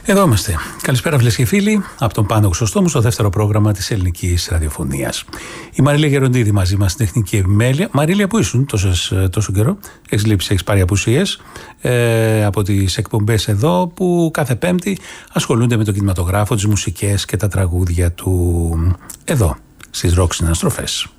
Εδώ είμαστε. Καλησπέρα, φίλες και φίλοι, από τον Πάνο Χρυσοστόμου στο δεύτερο πρόγραμμα της ελληνικής ραδιοφωνίας. Η Μαρίλια Γεροντίδη μαζί μας στην τεχνική επιμέλεια. Μαρίλια, πού ήσουν τόσο καιρό? Έχεις λείψει, έχεις πάρει απουσίες από τις εκπομπές εδώ που κάθε Πέμπτη ασχολούνται με το κινηματογράφο, τις μουσικές και τα τραγούδια του εδώ, στις ροκ συναστροφές.